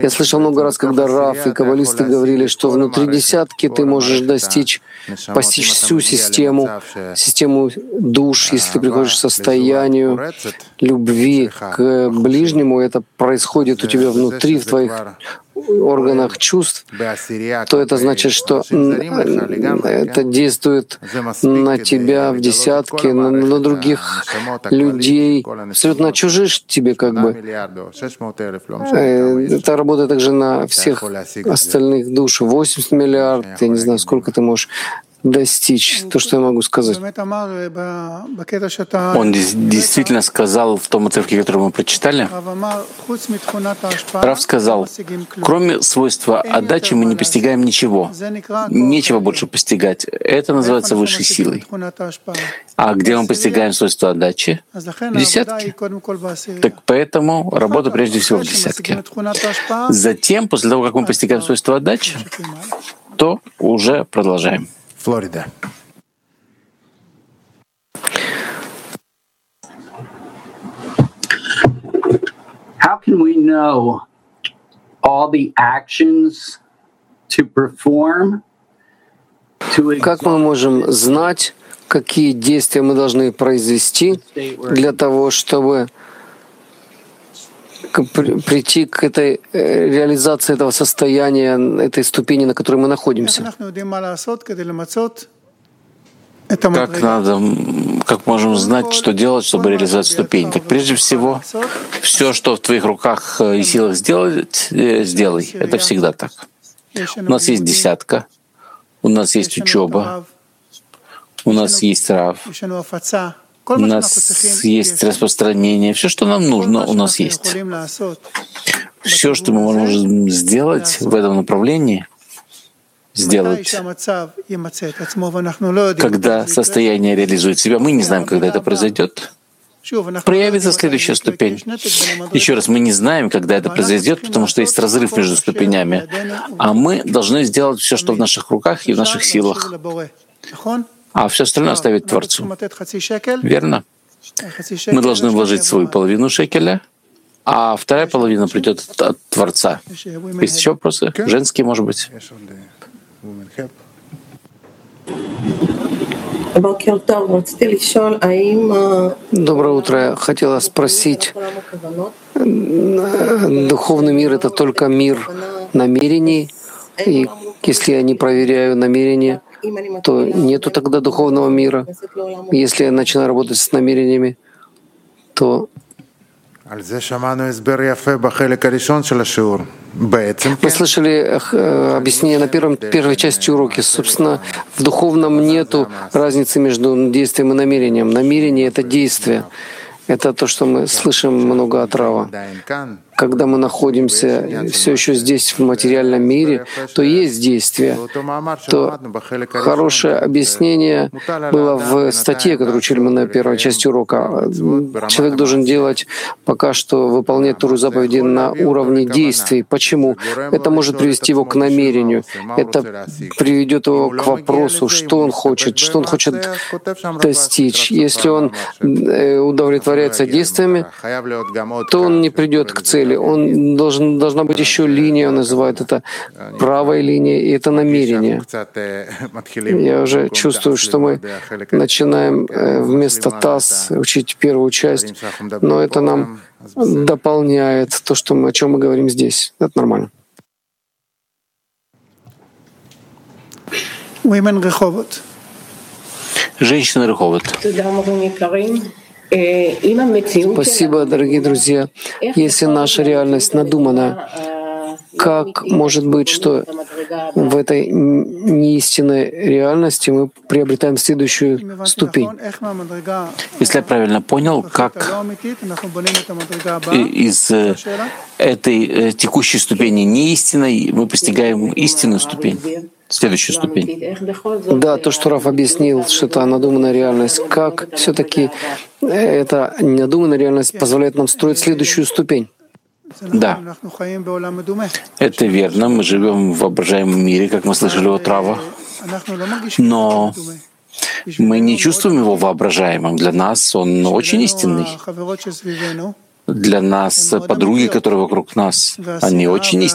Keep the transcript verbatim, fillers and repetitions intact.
Я слышал много раз, когда Рав и каббалисты говорили, что внутри десятки ты можешь достичь, постичь всю систему, систему душ, если ты приходишь к состоянию любви к ближнему, это происходит у тебя внутри, в твоих органах чувств, то это значит, что это действует на тебя в десятки, на, на других людей, абсолютно чужих тебе как бы. Это работает также на всех остальных душ. восемьдесят миллиардов, я не знаю, сколько ты можешь достичь, то, что я могу сказать. Он действительно сказал в том отрывке, который мы прочитали, Рав сказал, кроме свойства отдачи мы не постигаем ничего, нечего больше постигать. Это называется высшей силой. А где мы постигаем свойство отдачи? В десятке. Так поэтому работа прежде всего в десятке. Затем, после того, как мы постигаем свойство отдачи, то уже продолжаем. Флорида. How can we know all the actions to perform? Как мы можем знать, какие действия мы должны произвести для того, чтобы прийти к этой реализации этого состояния, этой ступени, на которой мы находимся? Как надо, как можем знать, что делать, чтобы реализовать ступень? Так прежде всего, все, что в твоих руках и силах сделать, сделай. Это всегда так. У нас есть десятка, у нас есть учеба, у нас есть Рав, у нас есть распространение. Все, что нам нужно, у нас есть. Все, что мы можем сделать в этом направлении, сделать. Когда состояние реализует себя, мы не знаем, когда это произойдет. Проявится следующая ступень. Еще раз, мы не знаем, когда это произойдет, потому что есть разрыв между ступенями. А мы должны сделать все, что в наших руках и в наших силах. А все остальное оставить Творцу. Верно? Мы должны вложить свою половину шекеля, а вторая половина придет от Творца. Есть еще вопросы? Женские, может быть? Доброе утро. Я хотела спросить, духовный мир — это только мир намерений, и если я не проверяю намерения, то нету тогда духовного мира. Если я начинаю работать с намерениями, то мы слышали объяснение на первом, первой части урока. Собственно, в духовном нету разницы между действием и намерением. Намерение — это действие. Это то, что мы слышим много от Рава. Когда мы находимся все еще здесь, в материальном мире, то есть действие. То хорошее объяснение было в статье, которую учили мы на первой части урока. Человек должен делать пока что, выполнять Тору заповеди на уровне действий. Почему? Это может привести его к намерению. Это приведет его к вопросу, что он хочет, что он хочет достичь. Если он удовлетворяется действиями, то он не придет к цели. Он должен, должна быть еще линия, он называет это правой линией, и это намерение. Я уже чувствую, что мы начинаем вместо ТАСС учить первую часть, но это нам дополняет то, что мы, о чем мы говорим здесь. Это нормально. Женщина Реховод. Спасибо, дорогие друзья. Если наша реальность надумана, как может быть, что в этой неистинной реальности мы приобретаем следующую ступень? Если я правильно понял, как из этой текущей ступени неистинной мы постигаем истинную ступень? Следующую ступень. Да, то, что Рав объяснил, что это надуманная реальность, как все-таки эта надуманная реальность позволяет нам строить следующую ступень? Да, это верно. Мы живем в воображаемом мире, как мы слышали от Рава, но мы не чувствуем его воображаемым. Для нас он очень истинный. Для нас подруги, которые вокруг нас, они очень истинные.